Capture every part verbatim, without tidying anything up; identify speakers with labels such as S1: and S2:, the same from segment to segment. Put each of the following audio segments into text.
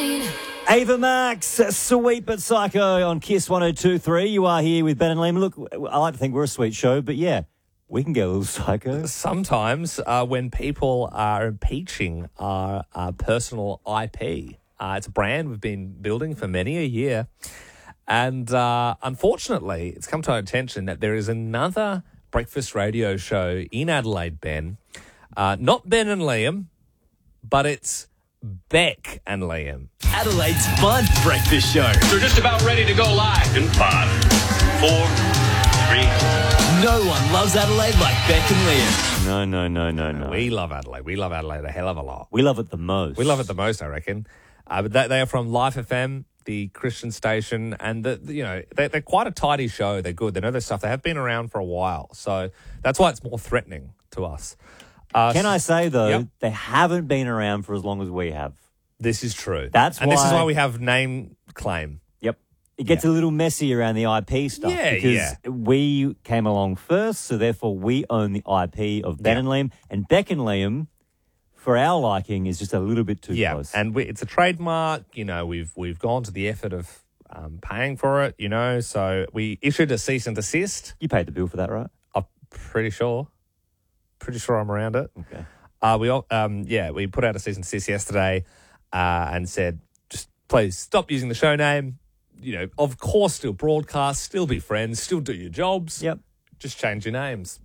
S1: Adelaide.
S2: Ava Max, Sweet But Psycho on Kiss one oh two point three. You are here with Ben and Liam. Look, I like to think we're a sweet show, but yeah, we can get a little psycho.
S3: Sometimes uh, when people are impeaching our, our personal I P, uh, it's a brand we've been building for many a year. And uh, unfortunately, it's come to our attention that there is another breakfast radio show in Adelaide, Ben. Uh, not Ben and Liam, but it's Beck and Liam.
S4: Adelaide's Bud Breakfast Show.
S5: We're just about ready to go live. In five, four, three.
S4: No one loves Adelaide like Beck and Liam.
S2: No, no, no, no, no.
S3: We love Adelaide. We love Adelaide a hell of a lot.
S2: We love it the most.
S3: We love it the most, I reckon. Uh, but they, they are from Life F M, the Christian station, and the, you know they, they're quite a tidy show. They're good. They know their stuff. They have been around for a while, so that's why it's more threatening to us. Uh,
S2: Can I say, though,
S3: Yep.
S2: they haven't been around for as long as we have.
S3: This is true.
S2: That's
S3: and this is
S2: why-
S3: why we have name claim.
S2: Yep. It gets
S3: Yeah.
S2: a little messy around the I P stuff.
S3: Yeah,
S2: because
S3: yeah.
S2: we came along first, so therefore we own the I P of Ben
S3: Yeah.
S2: and Liam. And Beck and Liam, for our liking, is just a little bit too
S3: Yeah,
S2: close.
S3: and we, it's a trademark. You know, we've we've gone to the effort of um, paying for it. You know, so we issued a cease and desist.
S2: You paid the bill for that, right?
S3: I'm pretty sure, pretty sure I'm around it.
S2: Okay.
S3: Uh, we all, um, yeah, we put out a cease and desist yesterday uh, and said, just please stop using the show name. You know, of course, still broadcast, still be friends, still do your jobs.
S2: Yep.
S3: Just change your names.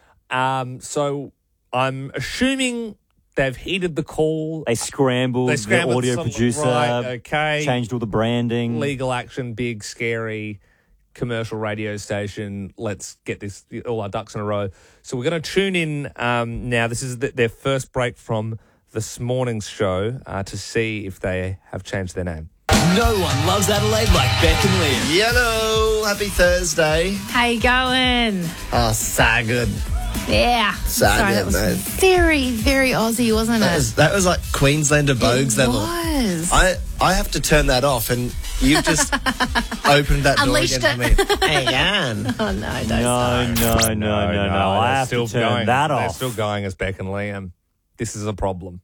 S3: Um, so I'm assuming they've heeded the call.
S2: They scrambled,
S3: They scrambled
S2: the audio
S3: some-
S2: producer,
S3: right, okay.
S2: changed all the branding.
S3: Legal action, big, scary commercial radio station. Let's get this all our ducks in a row. So we're going to tune in um, now. This is the, their first break from this morning's show uh, to see if they have changed their name.
S4: No one loves Adelaide like Beck and Liam.
S6: Yellow, happy Thursday.
S7: How you going?
S6: Oh, so good.
S7: Yeah.
S6: So
S7: Sorry,
S6: good,
S7: that was
S6: mate.
S7: very, very Aussie, wasn't
S6: That
S7: it?
S6: was, that was like Queenslander Bogues
S7: it
S6: level.
S7: was.
S6: I, I have to turn that off, and you've just opened that door
S7: Unleashed
S6: again
S7: it.
S6: for me. Hey, Anne.
S7: Oh, no, don't
S2: No, no, no, no, no. I
S3: they're
S2: have
S3: still
S2: to turn
S3: going.
S2: that
S3: They're
S2: off.
S3: still going as Beck and Liam. This is a problem.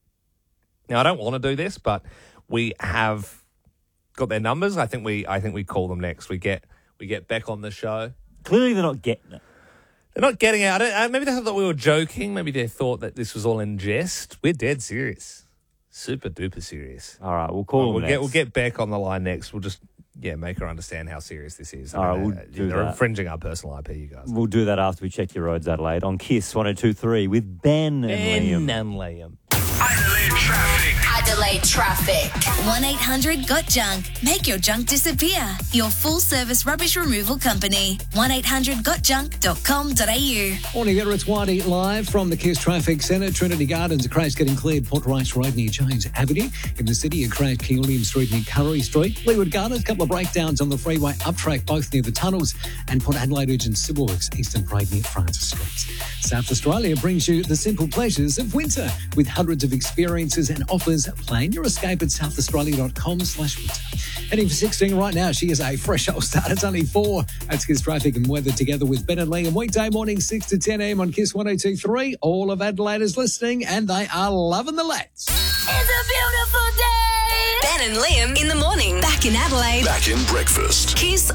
S3: Now, I don't want to do this, but we have got their numbers. I think we I think we call them next. We get we get Beck on the show.
S2: Clearly they're not getting it.
S3: They're not getting it. I don't, uh, maybe they thought we were joking. Maybe they thought that this was all in jest. We're dead serious. Super duper serious.
S2: All right, we'll call
S3: we'll
S2: them
S3: get
S2: next.
S3: we'll get Beck on the line next. We'll just yeah make her understand how serious this is. I
S2: All right,
S3: mean,
S2: we'll
S3: uh,
S2: do
S3: they're
S2: that.
S3: infringing our personal I P, you guys.
S2: We'll do that after we check your roads, Adelaide, on Kiss one oh two point three with Ben, and Liam.
S3: and Liam.
S5: Adelaide traffic.
S1: Adelaide traffic.
S8: one eight hundred got junk. Make your junk disappear. Your full service rubbish removal company. one eight hundred got junk dot com dot a u.
S9: Morning there, it's Whitey live from the Kiss Traffic Centre. Trinity Gardens, a crash getting cleared. Port Rice Road near James Avenue. In the city, a crash King William Street near Curry Street. Leeward Gardens, a couple of breakdowns on the freeway up track, both near the tunnels. And Port Adelaide Urgent Civil Works, Eastern Parade near Francis Street. South Australia brings you the simple pleasures of winter with hundreds of experiences and offers. Plan your escape at south australia dot com slash winter. Heading for sixteen right now. She is a fresh old start. It's only four. That's Kiss Traffic and Weather together with Ben and Liam. Weekday morning, six to ten a.m. on Kiss one oh two point three. All of Adelaide is listening and they are loving the lads.
S8: It's a beautiful day. Ben and Liam in the morning. Back in Adelaide.
S10: Back in breakfast.
S8: Kiss